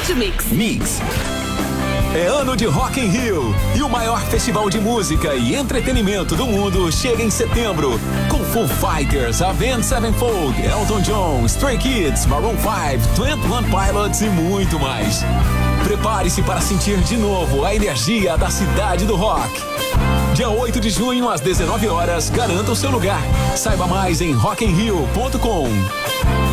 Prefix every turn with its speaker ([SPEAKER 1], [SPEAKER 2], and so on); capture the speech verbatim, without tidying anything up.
[SPEAKER 1] Band Mix.
[SPEAKER 2] Mix. É ano de Rock in Rio e o maior festival de música e entretenimento do mundo chega em setembro com Foo Fighters, Avenged Sevenfold, Elton John, Stray Kids, Maroon five, Twenty One Pilots e muito mais. Prepare-se para sentir de novo a energia da cidade do rock. Dia oito de junho às dezenove horas, garanta o seu lugar. Saiba mais em rock in rio ponto com.